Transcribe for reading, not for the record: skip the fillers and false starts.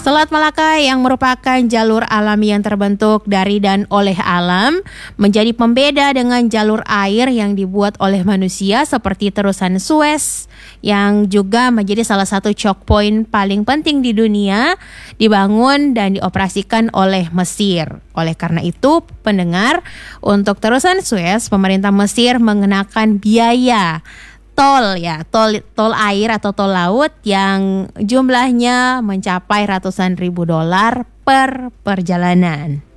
Selat Malaka yang merupakan jalur alami yang terbentuk dari dan oleh alam menjadi pembeda dengan jalur air yang dibuat oleh manusia seperti terusan Suez yang juga menjadi salah satu choke point paling penting di dunia, dibangun dan dioperasikan oleh Mesir. Oleh karena itu, pendengar, untuk terusan Suez, pemerintah Mesir mengenakan biaya tol air atau tol laut yang jumlahnya mencapai ratusan ribu dolar per perjalanan.